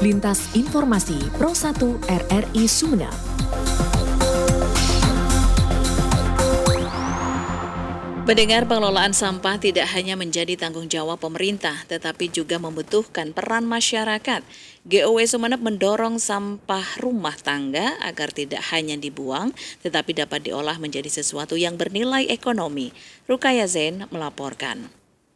Lintas Informasi Pro 1 RRI Sumeneb. Mendengar pengelolaan sampah tidak hanya menjadi tanggung jawab pemerintah, tetapi juga membutuhkan peran masyarakat. GOW Sumeneb mendorong sampah rumah tangga agar tidak hanya dibuang, tetapi dapat diolah menjadi sesuatu yang bernilai ekonomi. Rukaya Zain melaporkan.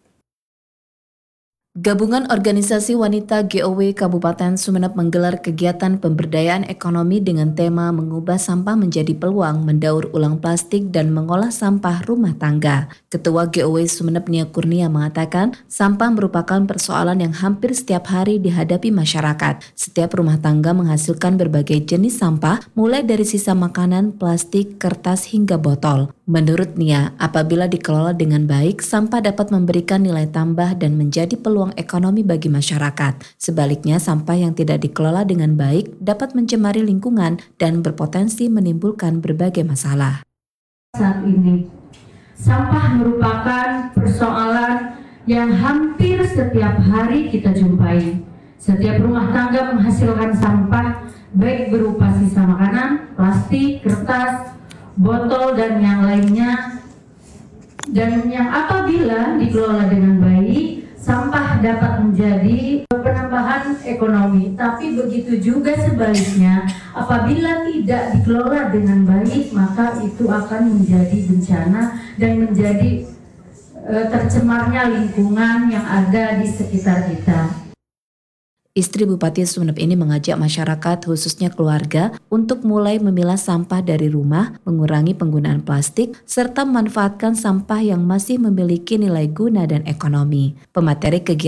Gabungan Organisasi Wanita GOW Kabupaten Sumeneb menggelar kegiatan pemberdayaan ekonomi dengan tema mengubah sampah menjadi peluang, mendaur ulang plastik dan mengolah sampah rumah tangga. Ketua GOW Sumeneb Nia Kurnia mengatakan, sampah merupakan persoalan yang hampir setiap hari dihadapi masyarakat. Setiap rumah tangga menghasilkan berbagai jenis sampah, mulai dari sisa makanan, plastik, kertas hingga botol. Menurut Nia, apabila dikelola dengan baik, sampah dapat memberikan nilai tambah dan menjadi peluang ekonomi bagi masyarakat. Sebaliknya, sampah yang tidak dikelola dengan baik dapat mencemari lingkungan dan berpotensi menimbulkan berbagai masalah. Saat ini, sampah merupakan persoalan yang hampir setiap hari kita jumpai. Setiap rumah tangga menghasilkan sampah, baik berupa sisa makanan, plastik, kertas, botol, dan yang lainnya. Dan yang apabila dikelola dengan baik, sampah dapat menjadi penambahan ekonomi. Tapi begitu juga sebaliknya, apabila tidak dikelola dengan baik, maka itu akan menjadi bencana dan menjadi tercemarnya lingkungan yang ada di sekitar kita. Istri Bupati Sumeneb ini mengajak masyarakat, khususnya keluarga, untuk mulai memilah sampah dari rumah, mengurangi penggunaan plastik, serta memanfaatkan sampah yang masih memiliki nilai guna dan ekonomi. Pemateri kegiatan